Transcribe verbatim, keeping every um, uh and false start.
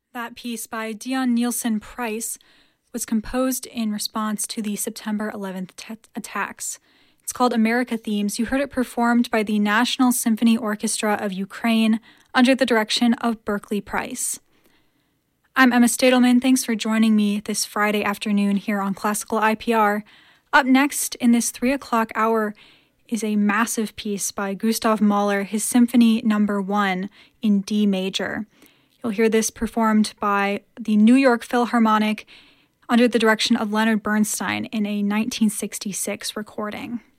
That piece by Dion Nielsen Price was composed in response to the September eleventh t- attacks. It's called America Themes. You heard it performed by the National Symphony Orchestra of Ukraine under the direction of Berkeley Price. I'm Emma Stadelman. Thanks for joining me this Friday afternoon here on Classical I P R. Up next in this three o'clock hour is a massive piece by Gustav Mahler, his Symphony Number One in D major. You'll hear this performed by the New York Philharmonic under the direction of Leonard Bernstein in a nineteen sixty-six recording.